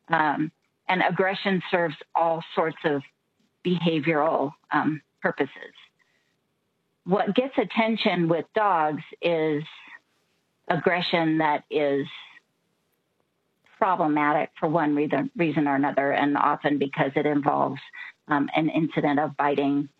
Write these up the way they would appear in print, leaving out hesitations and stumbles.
And aggression serves all sorts of behavioral purposes. What gets attention with dogs is aggression that is problematic for one reason or another, and often because it involves an incident of biting,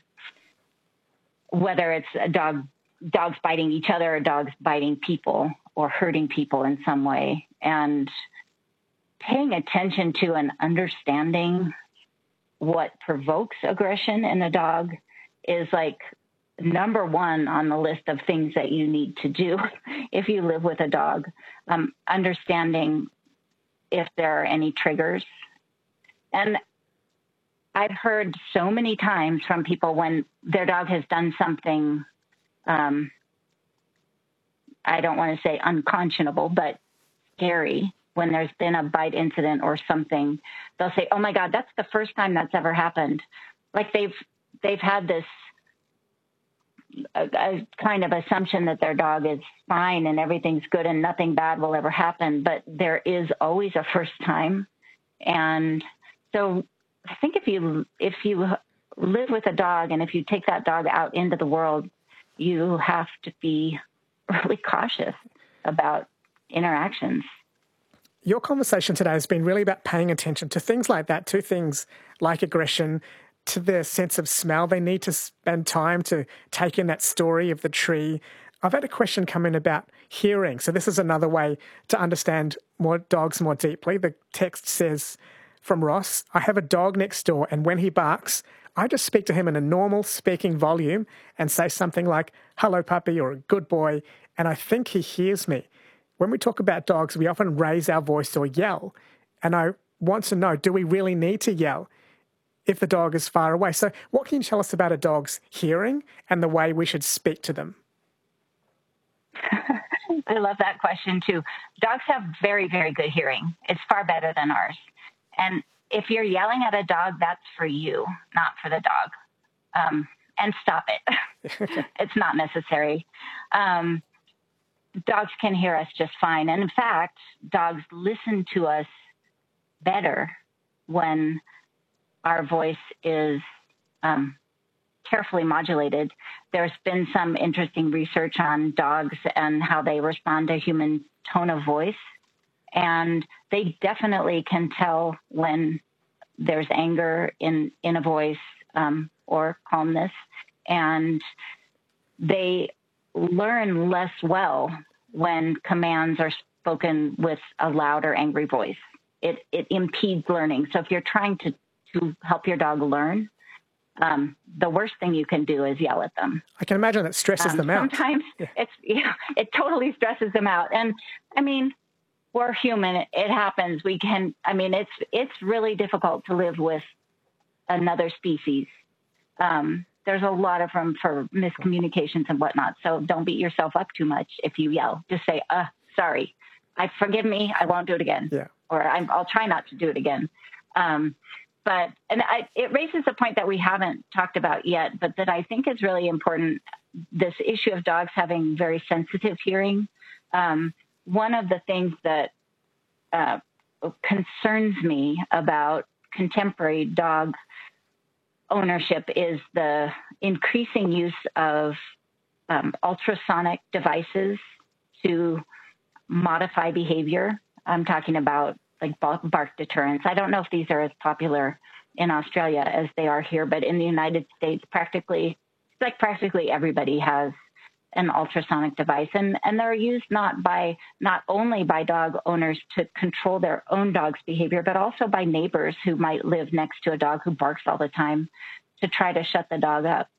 whether it's dogs biting each other or dogs biting people or hurting people in some way. And paying attention to and understanding what provokes aggression in a dog is like number one on the list of things that you need to do if you live with a dog. Understanding if there are any triggers. And I've heard so many times from people when their dog has done something, I don't want to say unconscionable, but scary. When there's been a bite incident or something, they'll say, "Oh my God, that's the first time that's ever happened." Like they've had this a kind of assumption that their dog is fine and everything's good and nothing bad will ever happen, but there is always a first time. And so I think if you live with a dog and if you take that dog out into the world, you have to be really cautious about interactions. Your conversation today has been really about paying attention to things like that, to things like aggression, to their sense of smell. They need to spend time to take in that story of the tree. I've had a question come in about hearing. So this is another way to understand dogs more deeply. The text says from Ross, "I have a dog next door, and when he barks, I just speak to him in a normal speaking volume and say something like, 'Hello, puppy,' or 'Good boy,' and I think he hears me. When we talk about dogs, we often raise our voice or yell. And I want to know, do we really need to yell if the dog is far away? So what can you tell us about a dog's hearing and the way we should speak to them? I love that question too. Dogs have very, very good hearing. It's far better than ours. And if you're yelling at a dog, that's for you, not for the dog. And stop it. It's not necessary. Dogs can hear us just fine. And in fact, dogs listen to us better when our voice is carefully modulated. There's been some interesting research on dogs and how they respond to human tone of voice. And they definitely can tell when there's anger in a voice or calmness. And they learn less well when commands are spoken with a loud or angry voice. It impedes learning. So if you're trying to help your dog learn, the worst thing you can do is yell at them. I can imagine that stresses them out. Sometimes it totally stresses them out. And I mean, we're human. It happens. It's really difficult to live with another species. There's a lot of room for miscommunications and whatnot. So don't beat yourself up too much if you yell. Just say, sorry, forgive me. I won't do it again. Yeah. Or I'll try not to do it again. It raises a point that we haven't talked about yet, but that I think is really important, this issue of dogs having very sensitive hearing. One of the things that concerns me about contemporary dog ownership is the increasing use of ultrasonic devices to modify behavior. I'm talking about like bark deterrence. I don't know if these are as popular in Australia as they are here, but in the United States, practically everybody has an ultrasonic device, and they're used not only by dog owners to control their own dog's behavior, but also by neighbors who might live next to a dog who barks all the time to try to shut the dog up.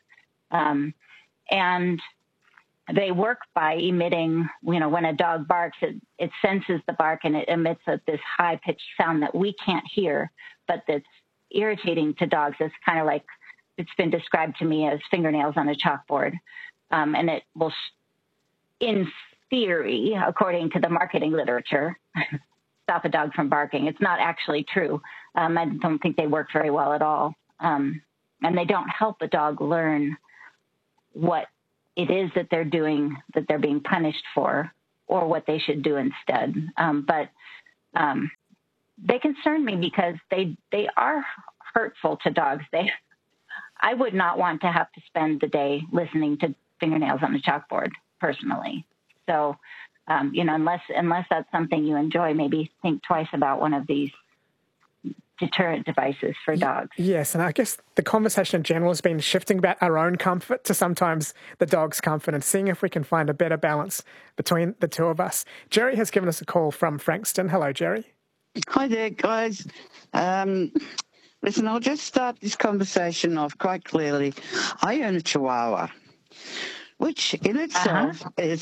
And they work by emitting, when a dog barks, it senses the bark and it emits this high-pitched sound that we can't hear, but that's irritating to dogs. It's kind of like, it's been described to me as fingernails on a chalkboard. And it will, in theory, according to the marketing literature, stop a dog from barking. It's not actually true. I don't think they work very well at all. And they don't help a dog learn what it is that they're doing, that they're being punished for, or what they should do instead. But they concern me because they are hurtful to dogs. I would not want to have to spend the day listening to fingernails on a chalkboard personally. So, unless that's something you enjoy, maybe think twice about one of these deterrent devices for dogs. Yes, and I guess the conversation in general has been shifting about our own comfort to sometimes the dog's comfort and seeing if we can find a better balance between the two of us. Jerry has given us a call from Frankston. Hello, Jerry. Hi there, guys. Listen, I'll just start this conversation off quite clearly. I own a Chihuahua, which in itself is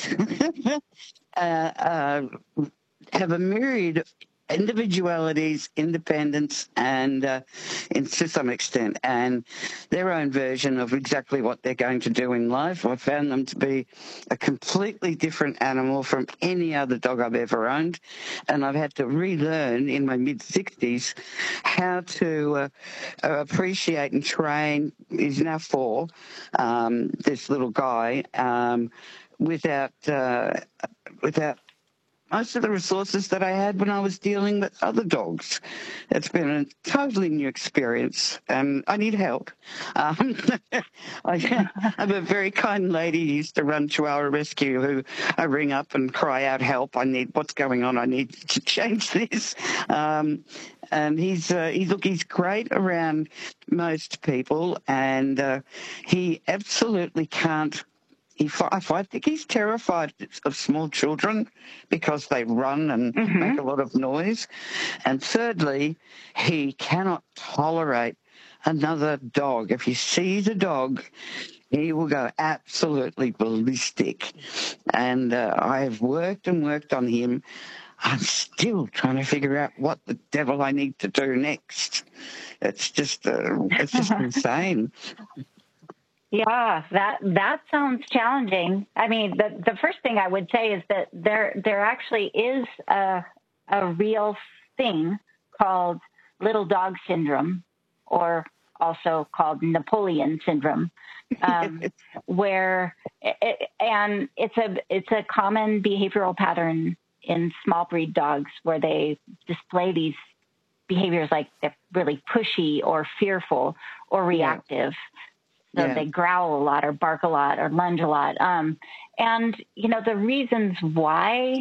have a myriad individualities, independence, and to some extent, and their own version of exactly what they're going to do in life. I found them to be a completely different animal from any other dog I've ever owned, and I've had to relearn in my mid-60s how to appreciate and train. He's now 4, this little guy, without most of the resources that I had when I was dealing with other dogs. It's been a totally new experience, and I need help. I'm a very kind lady who used to run Chihuahua Rescue, who I ring up and cry out, help, what's going on? I need to change this. And he's great around most people, and he absolutely can't. I think he's terrified of small children because they run and make a lot of noise. And thirdly, he cannot tolerate another dog. If he sees a dog, he will go absolutely ballistic. And I have worked on him. I'm still trying to figure out what the devil I need to do next. It's just insane. Yeah, that sounds challenging. I mean, the first thing I would say is that there actually is a real thing called little dog syndrome, or also called Napoleon syndrome, where and it's a common behavioral pattern in small breed dogs where they display these behaviors like they're really pushy or fearful or reactive. So they growl a lot or bark a lot or lunge a lot. And, the reasons why,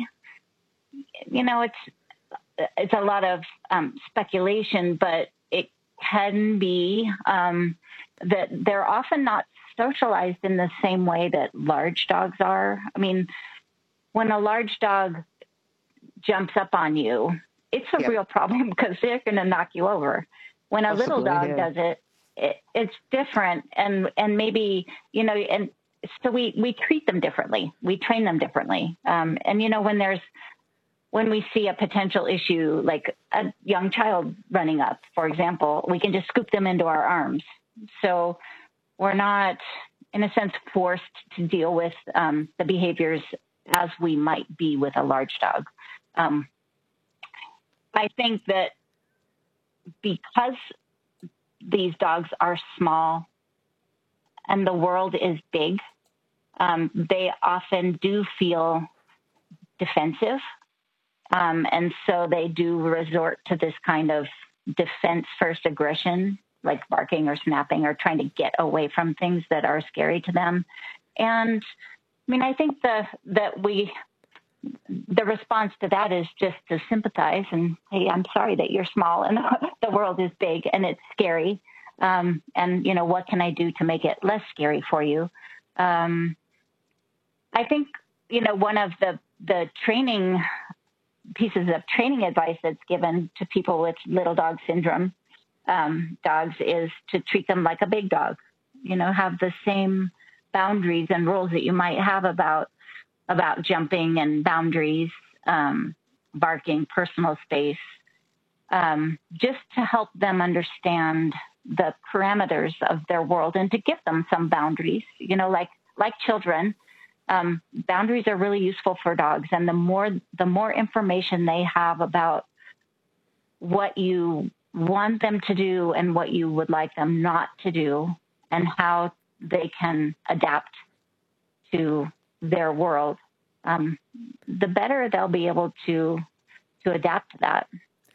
it's a lot of speculation, but it can be that they're often not socialized in the same way that large dogs are. I mean, when a large dog jumps up on you, it's a real problem because they're going to knock you over. When a little dog does it, it's different, and maybe, and so we treat them differently. We train them differently. And, when we see a potential issue, like a young child running up, for example, we can just scoop them into our arms. So we're not, in a sense, forced to deal with the behaviors as we might be with a large dog. I think that because these dogs are small and the world is big, they often do feel defensive. And so they do resort to this kind of defense-first aggression, like barking or snapping or trying to get away from things that are scary to them. And I mean, I think the response to that is just to sympathize and, hey, I'm sorry that you're small and the world is big and it's scary. And, what can I do to make it less scary for you? I think, one of the training pieces of training advice that's given to people with little dog syndrome dogs is to treat them like a big dog, have the same boundaries and rules that you might have about jumping and boundaries, barking, personal space, just to help them understand the parameters of their world and to give them some boundaries, like children. Boundaries are really useful for dogs. And the more information they have about what you want them to do and what you would like them not to do and how they can adapt to their world, the better they'll be able to adapt to that.